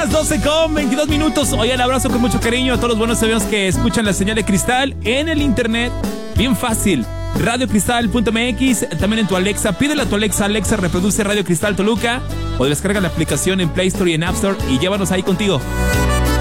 las 12:22. Oigan, abrazo con mucho cariño a todos los buenos amigos que escuchan la señal de Cristal en el internet. Bien fácil. radiocristal.mx, también en tu Alexa. Pídele a tu Alexa, reproduce Radio Cristal Toluca, o descarga la aplicación en Play Store y en App Store y llévanos ahí contigo.